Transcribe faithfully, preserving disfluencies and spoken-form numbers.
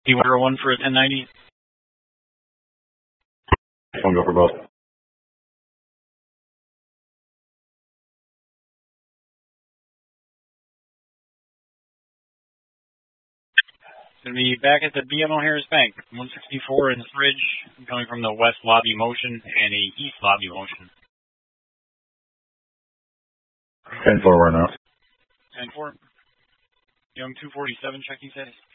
Do you want one for a ten ninety? I'll go for both. Going to be back at the B M O Harris Bank, one sixty-four in the fridge, coming from the west lobby motion and a east lobby motion. ten four, we're now. ten four. Young two forty-seven, checking status.